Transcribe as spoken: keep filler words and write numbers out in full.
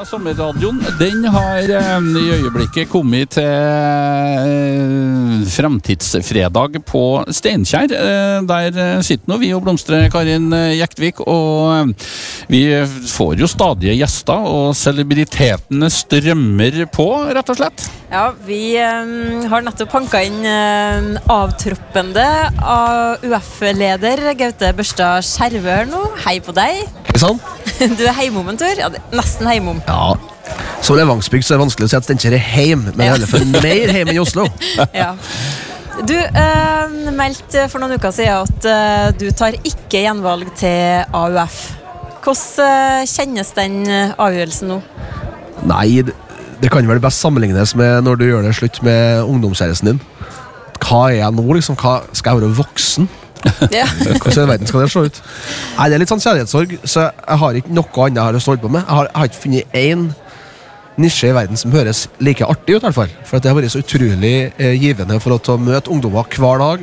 Sommerradioen, den har eh, i øyeblikket kommet til eh, fremtidsfredag på Steinkjer. Eh, der sitter nå vi og blomstrer Karin Jektvik, og eh, vi får jo stadige gjester, og celebritetene strømmer på, rett og slett. Ja, vi um, har nettopp hanket inn um, avtroppende av U F-leder Gaute Børstad Skjervø her nå. Hei på deg. Hei sann. Du er heimom en tur? Ja, det er nesten heimom. Ja, som Levangsbygd så er det vanskelig å si at Steinkjer er heim, men ja. I alle fall mer heim enn Oslo. Ja. Du uh, meldte for noen uker siden at uh, du tar ikke gjenvalg til A U F. Hvordan uh, kjennes den avgjørelsen nå? Nei, det, det kan vel best sammenlignes med når du gjør det slutt med ungdomskjæresten din. Hva er jeg nå, liksom? Hva, skal jeg være voksen? Ja. Hvordan i verden skal det se ut? Nei, det er litt sånn kjærlighetssorg, så jeg har ikke noe annet jeg har lyst til å holde på med. Jeg har, jeg har ikke funnet en nisje i verden som høres like artig ut, i hvert fall. For at det har vært så utrolig eh, givende for å ta møte ungdommer hver dag,